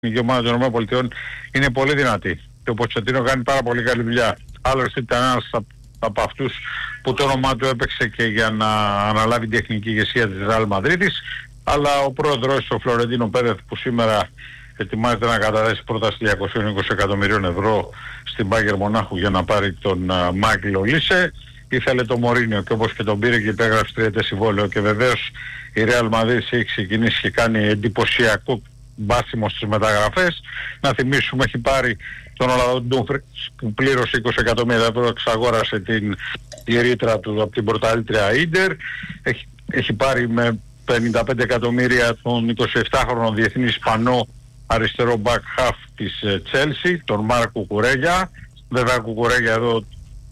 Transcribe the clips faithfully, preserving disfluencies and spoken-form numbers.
η ομάδα των ΗΠΑ είναι πολύ δυνατή. Και ο Ποτσετίνο κάνει πάρα πολύ καλή δουλειά. Άλλωστε ήταν ένας από αυτούς που το όνομά του έπαιξε και για να αναλάβει την τεχνική ηγεσία της Ρεάλ Μαδρίτης. Αλλά ο πρόεδρος, ο Φλωρεντίνο Πέρεθ, που σήμερα ετοιμάζεται να καταθέσει πρόταση διακόσια είκοσι εκατομμυρίων ευρώ στην Μπάγερ Μονάχου για να πάρει τον uh, Μάικλ Ολίσε, ήθελε το Μωρίνιο και όπως και τον πήρε και υπέγραψε τριετές συμβόλαιο. Και βεβαίως η Ρεάλ Μαδρίτης έχει ξεκινήσει και κάνει εντυπωσιακό μπάσιμο στις μεταγραφές. Να θυμίσουμε, έχει πάρει τον Ολαδόν Ντούμφριτς που πλήρωσε είκοσι εκατομμύρια ευρώ, εξαγόρασε την η ρήτρα του από την πρωταθλήτρια Ίντερ. Έχει, έχει πάρει με πενήντα πέντε εκατομμύρια τον εικοσιεπτάχρονο διεθνή Ισπανό αριστερό back half της Chelsea, τον Μάρκο Κουκουρέγια. Βέβαια ο Κουκουρέγια εδώ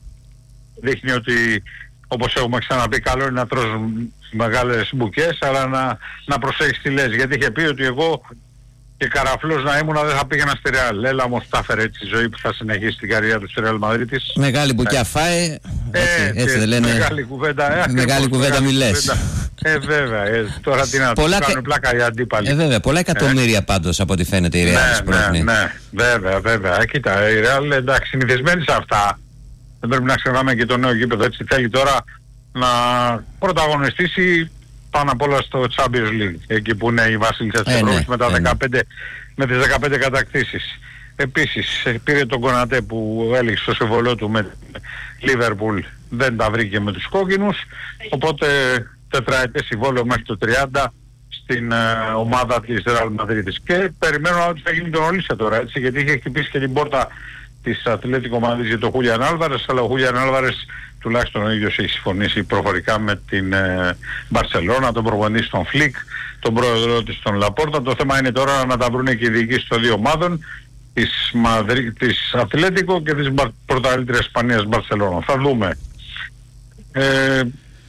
δείχνει ότι, όπως έχουμε ξαναπεί, καλό είναι να τρως μεγάλες μπουκές, αλλά να, να προσέχεις τι λες, γιατί είχε πει ότι εγώ και καραφλός να ήμουν δεν θα πήγαινα στη Ρεάλ. Έλα όμως τα έφερε έτσι η ζωή που θα συνεχίσει την καριέρα του στη Ρεάλ Μαδρίτης. Μεγάλη μπουκιά φάε, έτσι, ε, έτσι δεν λένε. Μεγάλη κουβέντα, ε, μεγάλη κουβέντα μη λες. Ε, βέβαια, ε, τώρα τι να τους κάνουν πλάκα οι αντίπαλοι. Ε, βέβαια, πολλά εκατομμύρια ε. πάντως από ό,τι φαίνεται η Ρεάλ σπρώχνει. Ναι, ναι, βέβαια, βέβαια. Ε, κοίτα, η Ρεάλ εντάξει συνηθισμένη σε αυτά. Δεν πρέπει να ξεχνάμε και το νέο γήπεδο, έτσι θέλει τώρα να πρωταγωνιστήσει πάνω απ' όλα στο Champions League, εκεί που είναι η βασίλισσα της Ευρώπης, ναι, με, τα ε, δεκαπέντε, ναι. με τις δεκαπέντε κατακτήσεις. Επίσης πήρε τον Κονατέ που έλειξε στο συμβολό του με Liverpool, δεν τα βρήκε με τους κόκκινους, οπότε τετραετές συμβόλαιο μέχρι το τριάντα στην uh, ομάδα της Real Madrid. Και περιμένω ότι θα γίνει τον Ολίσε τώρα, έτσι, γιατί είχε χτυπήσει και την πόρτα της Ατλέτικο Μαδρίτης για τον Χούλιαν Άλβαρες, αλλά ο Χούλιαν Άλβαρες τουλάχιστον ο ίδιος έχει συμφωνήσει προφορικά με την Μπαρσελόνα, ε, τον προπονητή στον Φλικ, τον πρόεδρο της τον Λαπόρτα. Το θέμα είναι τώρα να τα βρουν και οι διοικήσεις των δύο ομάδων, της, Μαδρί, της Ατλέτικο και της πρωταθλήτριας Ισπανίας Μπαρσελόνα. Θα δούμε. Ε,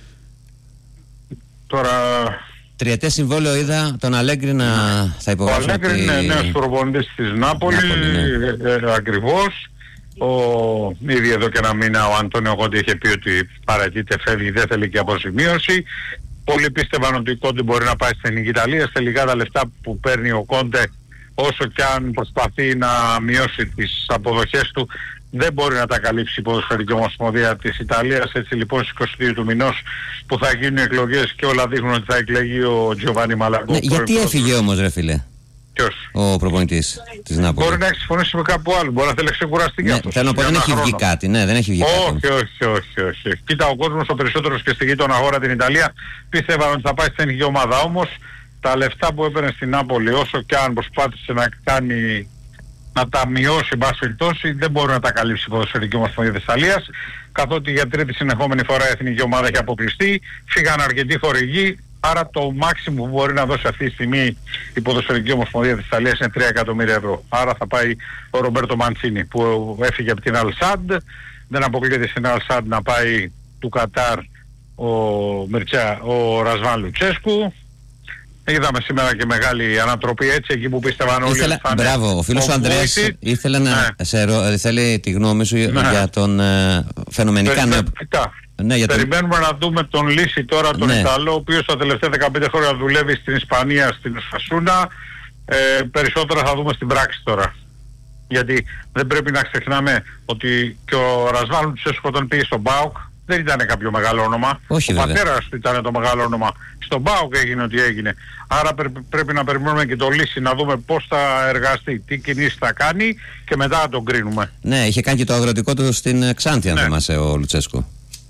τώρα... Τριετές συμβόλαιο είδα τον Αλέγκρι να θα υπογράψει. Ο Αλέγκρι είναι νέος προπονητής της Νάπολη, ναι. ε, ε, ακριβώς. Ο, ήδη εδώ και ένα μήνα ο Αντώνιο Κόντε είχε πει ότι παραιτείται, φεύγει, δεν θέλει και αποζημίωση. Πολλοί πίστευαν ότι ο Κόντε μπορεί να πάει στην Εθνική Ιταλία. Τελικά τα λεφτά που παίρνει ο Κόντε, όσο και αν προσπαθεί να μειώσει τις αποδοχές του, δεν μπορεί να τα καλύψει η Ποδοσφαιρική Ομοσπονδία της Ιταλίας. Έτσι λοιπόν στις είκοσι δύο του μηνός που θα γίνουν οι εκλογές και όλα δείχνουν ότι θα εκλεγεί ο Τζοβάνι Μαλαγκό. Ναι, γιατί έφυγε όμως ρε φίλε? Ποιος? Ο προπονητής της Νάπολη. Μπορεί να έχει συμφωνήσει με κάπου άλλο, μπορεί να θέλει να ξεκουραστεί ναι, αυτός. Θέλω να πω, δεν έχει βγει κάτι, ναι, δεν έχει βγει όχι, κάτι. Όχι, όχι, όχι, όχι. Κοίτα, ο κόσμος ο περισσότερος και στη γείτονα χώρα την Ιταλία πίστευαν ότι θα πάει στην εθνική ομάδα. Όμως τα λεφτά που έπαιρνε στην Νάπολη, όσο και αν προσπάθησε να κάνει, να τα μειώσει μπας περιπτώσει, δεν μπορεί να τα καλύψει η Ποδοσφαιρική Ομοσπονδία της Ιταλίας, καθότι για τρίτη συνεχόμενη φορά η εθνική ομάδα έχει αποκλειστεί, φύγαν αρκετοί χορηγοί. Άρα το μάξιμο που μπορεί να δώσει αυτή τη στιγμή η Ποδοσφαιρική Ομοσπονδία της Ιταλίας είναι τρία εκατομμύρια ευρώ. Άρα θα πάει ο Ρομπέρτο Μαντσίνι που έφυγε από την Αλσάντ, δεν αποκλείεται στην Αλσάντ να πάει του Κατάρ ο, Μερτσιά, ο Ρασβάν Λουτσέσκου. Είδαμε σήμερα και μεγάλη ανατροπή, έτσι, εκεί που πίστευαν όλοι ότι θα είναι. Μπράβο, ο φίλος ο Ανδρέας ήθελε να ναι. σε ρο, θέλει τη γνώμη σου ναι. για τον ε, φαινομενικά νέο. Ναι, για περιμένουμε τον... να δούμε τον Λύση τώρα, τον ναι. Ιταλό, ο οποίος τα τελευταία δεκαπέντε χρόνια δουλεύει στην Ισπανία, στην Οσασούνα. Ε, περισσότερα θα δούμε στην πράξη τώρα. Γιατί δεν πρέπει να ξεχνάμε ότι και ο Ρασβάν Λουτσέσκου όταν πήγε στον ΠΑΟΚ δεν ήταν κάποιο μεγάλο όνομα. Όχι, ο βέβαια. πατέρας του ήταν το μεγάλο όνομα. Στον ΠΑΟΚ έγινε ό,τι έγινε. Άρα πρέπει, πρέπει να περιμένουμε και το Λύση να δούμε πώς θα εργαστεί, τι κινήσεις θα κάνει και μετά να τον κρίνουμε. Ναι, είχε κάνει και το αγροτικό του στην Ξάνθη, αν ναι. θυμάσαι, ο Λουτσέσκου.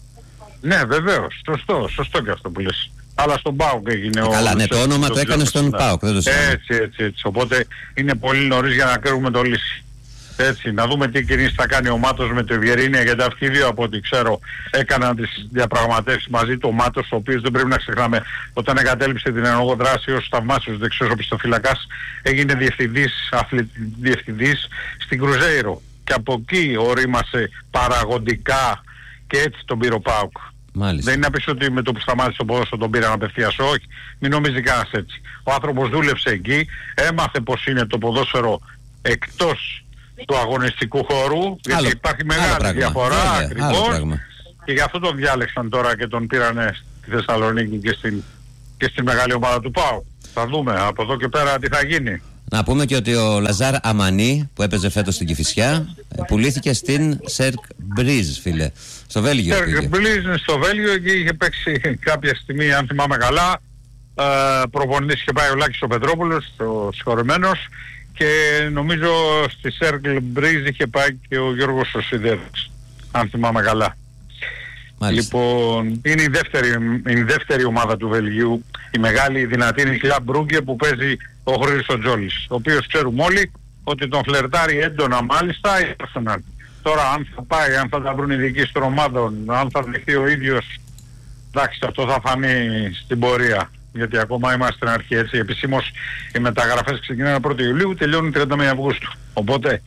Ναι, βεβαίως. Σωστό, σωστό και αυτό που λες. Αλλά στον ΠΑΟΚ έγινε ε, ο... Καλά, ναι, το όνομα το έκανε στον ΠΑΟΚ, δεν το ξέρω. Έτσι, έτσι, έτσι. Οπότε είναι πολύ νωρίς για να κρίνουμε το Λύση. Έτσι, να δούμε τι κινήσεις θα κάνει ο Μάτος με το Βιερίνια, γιατί αυτοί οι δύο από ό,τι ξέρω έκαναν τις διαπραγματεύσεις μαζί του. Ο Μάτος, ο οποίος δεν πρέπει να ξεχνάμε, όταν εγκατέλειψε την ενεργό δράση ως θαυμάσιος δεξιός οπισθοφυλακάς, έγινε διευθυντής, αθλη... διευθυντής στην Κρουζέιρο. Και από εκεί ορίμασε παραγωγικά και έτσι τον πήρε ο ΠΑΟΚ. Μάλιστα. Δεν είναι να πεις ότι με το που σταμάτησε το ποδόσφαιρο τον πήραν απευθείας, όχι. Μην νομίζει κανένας έτσι. Ο άνθρωπος δούλεψε εκεί, έμαθε πως είναι το ποδόσφαιρο εκτός του αγωνιστικού χώρου, άλλο, γιατί υπάρχει μεγάλη διαφορά ακριβώς, και γι' αυτό τον διάλεξαν τώρα και τον πήρανε στη Θεσσαλονίκη και στην, και στην μεγάλη ομάδα του ΠΑΟΚ. Θα δούμε από εδώ και πέρα τι θα γίνει. Να πούμε και ότι ο Λαζάρ Αμανί που έπαιζε φέτος στην Κηφισιά πουλήθηκε στην Σερκ Μπρίζ, φίλε, στο Βέλγιο. Σερκ Μπρίζ στο Βέλγιο, εκεί είχε παίξει κάποια στιγμή, αν θυμάμαι καλά. Ε, προπονητής είχε πάει ο Λάκης ο Πετρόπουλος, ο συγχωρεμένος, και νομίζω στη Σερκ Μπρίζ είχε πάει και ο Γιώργος ο Σιδέρης, αν θυμάμαι καλά. Μάλιστα. Λοιπόν, είναι η δεύτερη, η δεύτερη ομάδα του Βελγίου, η μεγάλη δυνατή είναι η Κλαμπ Μπρούγκε που παίζει ο Χρήστος Τζόλης, ο οποίος ξέρουμε όλοι ότι τον φλερτάρει έντονα μάλιστα η Arsenal. Τώρα αν θα πάει, αν θα τα βρουν οι δικοί των ομάδων, αν θα δεχτεί ο ίδιος, εντάξει, αυτό θα φανεί στην πορεία. Γιατί ακόμα είμαστε στην αρχή, έτσι. Επισήμως οι μεταγραφές ξεκινάνε πρώτη Ιουλίου, τελειώνουν τριάντα μία Αυγούστου. Οπότε,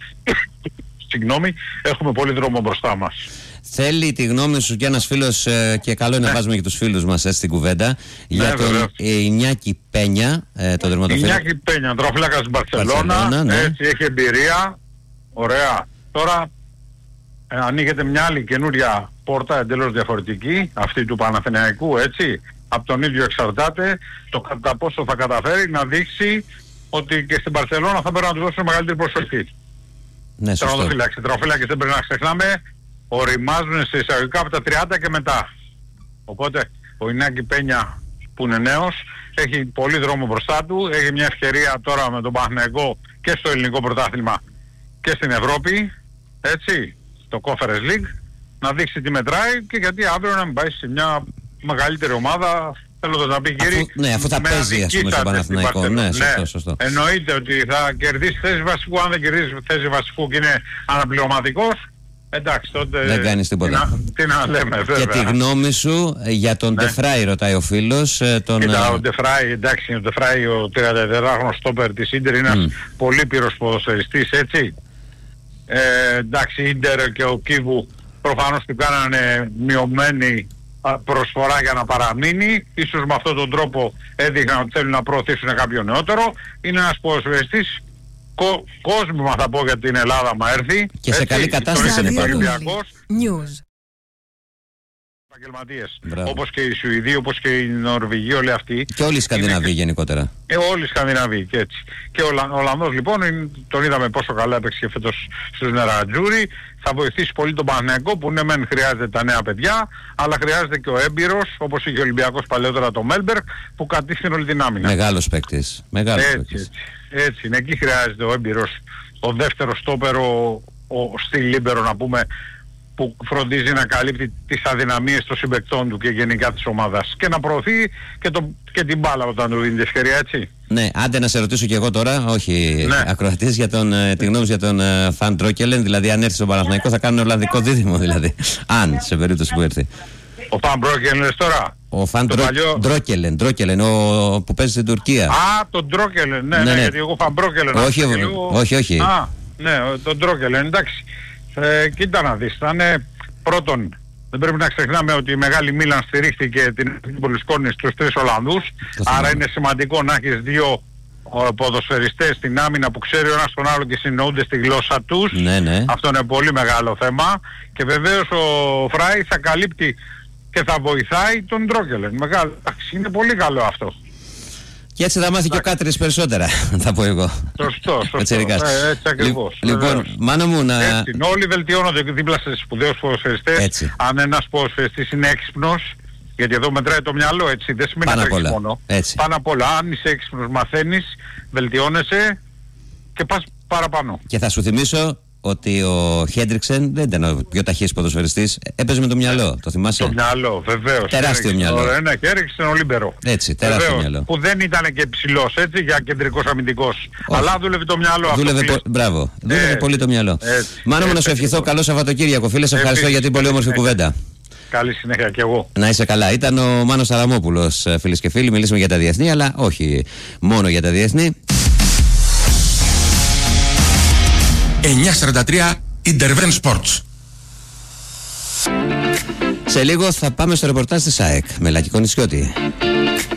συγγνώμη, έχουμε πολύ δρόμο μπροστά μας. Θέλει τη γνώμη σου και ένας φίλος, ε, και καλό είναι να βάζουμε και τους φίλους μας έτσι στην κουβέντα, ναι, για τον ε, Ινιάκη Πένια, ε, τον τερματοφύλακα. Ινιάκη Πένια, τροφύλακας της Μπαρσελόνα, ναι. Έτσι, έχει εμπειρία, ωραία. Τώρα ε, ανοίγεται μια άλλη καινούρια πόρτα εντελώς διαφορετική, αυτή του Παναθηναϊκού, έτσι. Από τον ίδιο εξαρτάται το κατά πόσο θα καταφέρει να δείξει ότι και στην Μπαρσελόνα θα πρέπει να του δώσουν μεγαλύτερη προσοχή. Ναι, σωστό. Τερματοφύλακες, τροφύλακες δεν πρέπει να ξεχνάμε, οριμάζουν σε εισαγωγικά από τα τριάντα και μετά. Οπότε ο Ινιάκη Πένια που είναι νέος έχει πολύ δρόμο μπροστά του, έχει μια ευκαιρία τώρα με τον Παναθηναϊκό και στο ελληνικό πρωτάθλημα και στην Ευρώπη, έτσι, στο Conference League, να δείξει τι μετράει και γιατί αύριο να μην πάει σε μια μεγαλύτερη ομάδα, θέλω να πει κύριε. Ναι, αφού θα παίζει ας πούμε στο Παναθηναϊκό. Ναι, σωστό, σωστό. Εννοείται ότι θα κερδίσει θέση βασικού, αν δεν κερδίσει θέση βασικού και είναι αναπληρωματικός. Εντάξει, τότε δεν κάνεις τίποτα. Τι να, τι να λέμε, βέβαια. Και τη γνώμη σου για τον ναι. Ντεφράι, ρωτάει ο φίλος. Τον... Κοίτα, ο Ντεφράι, εντάξει, ο Ντεφράι, ο τριαντατετράχρονος στόπερ της Ίντερ, είναι ένας mm. πολύ πύρος ποδοσφαιριστής, έτσι. Ε, εντάξει, η Ίντερ και ο Κίβου προφανώς του κάνανε μειωμένη προσφορά για να παραμείνει. Ίσως με αυτόν τον τρόπο έδειχναν ότι θέλουν να προωθήσουν κάποιο νεότερο. Είναι ένας ποδοσφαιριστής Κο, κόσμημα θα πω για την Ελλάδα μα έρθει και σε έτσι, καλή κατάσταση είναι Ολυμπιακός επαγγελματίες, όπως και οι Σουηδοί, όπως και οι Νορβηγοί, όλοι αυτοί και όλοι οι Σκανδιναβοί είναι... γενικότερα ε, όλοι οι Σκανδιναβοί και έτσι και ο, ο Ολλανδός λοιπόν τον είδαμε πόσο καλά έπαιξε και φέτος στους Νερατζούρι, θα βοηθήσει πολύ τον Παναθηναϊκό που ναι μεν χρειάζεται τα νέα παιδιά αλλά χρειάζεται και ο έμπειρος όπως είχε ο Ολυμπιακός παλαιότερα το Μέλμπερκ που κατήφθηνε όλη την άμυνα. Μεγάλος παίκτης, μεγάλος έτσι, παίκτης. Έτσι. Έτσι είναι, εκεί χρειάζεται ο έμπειρος, ο δεύτερος στόπερο, ο, ο Στυλ Λίμπερο να πούμε, που φροντίζει να καλύπτει τις αδυναμίες των συμπαικτών του και γενικά της ομάδας και να προωθεί και, το, και την μπάλα όταν του δίνει την ευκαιρία, έτσι. Ναι, άντε να σε ρωτήσω και εγώ τώρα, όχι ναι. ακροατής, για τον, τη γνώμη για τον Φαν Ντρόκελεν, δηλαδή αν έρθει στον Παναθηναϊκό θα κάνουν Ολλανδικό δίδυμο δηλαδή, αν σε περίπτωση που έρθει. Ο Φαν Ντρόκελεν τώρα. Ο Φαν Ντρόκελεν, Ντρόκελεν, ο που παίζει στην Τουρκία. Α, τον Ντρόκελεν, ναι, ναι, ναι, ναι, γιατί εγώ Φαν Ντρόκελεν. Όχι, λίγο... όχι, όχι. Α, ναι, τον Ντρόκελεν, εντάξει. Ε, κοίτα να δεις, θα είναι πρώτον, δεν πρέπει να ξεχνάμε ότι η μεγάλη Μίλαν στηρίχθηκε την Πολυσκόνη στους τρεις Ολλανδούς, άρα είναι σημαντικό να έχεις δύο ποδοσφαιριστές στην άμυνα που ξέρει ο ένας τον άλλο και συνεννοούνται στη γλώσσα τους. Ναι, ναι. Αυτό είναι πολύ μεγάλο θέμα και βεβαίως ο Φράι θα καλύπτει και θα βοηθάει τον Ντρόκελεν. Μεγάλο, είναι πολύ καλό αυτό. Και έτσι θα μάθει και ο Κάτρης περισσότερα, θα πω εγώ. Σωστό, σωστό. Ε, έτσι ακριβώς. Λοιπόν, Μάνο μου να... Έτσι, όλοι βελτιώνονται δίπλα σε σπουδαίους ποδοσφαιριστές. Αν ένας ποδοσφαιριστής είναι έξυπνος, γιατί εδώ μετράει το μυαλό, έτσι, δεν σημαίνει να τρέχει μόνο. Έτσι. Πάνω απ' όλα, αν είσαι έξυπνος, μαθαίνεις, βελτιώνεσαι και πας παραπάνω. Και θα σου θυμίσω ότι ο Χέντριξεν δεν ήταν ο πιο ταχύς ποδοσφαιριστής, έπαιζε με το μυαλό, το θυμάσαι? Το μυαλό, βεβαίως. Τεράστιο Έριξε, μυαλό. Ένα και έριξε τον Ολίμπερο. Έτσι, τεράστιο βεβαίως, μυαλό. Που δεν ήταν και ψηλός, έτσι, για κεντρικός αμυντικός. Όχι. Αλλά δούλευε το μυαλό. Δούλευε αυτό πο... Μπράβο, δούλευε έτσι, πολύ το μυαλό. Έτσι, Μάνο μου να σου ευχηθώ καλό Σαββατοκύριακο, φίλε, σε ευχαριστώ για την πολύ όμορφη κουβέντα. Καλή συνέχεια και εγώ. Να είσαι καλά. Ήταν ο Μάνος Αραμόπουλος, φίλες και φίλοι. Μιλήσαμε για τα διεθνή, αλλά όχι μόνο για τα διεθνή. εννιά σαράντα τρία Interven Sports. Σε λίγο θα πάμε στο ρεπορτάζ της ΑΕΚ με Λάκη Κονησιώτη.